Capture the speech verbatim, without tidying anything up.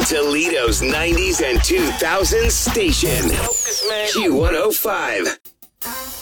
Toledo's nineties and two thousands station. Q one oh five.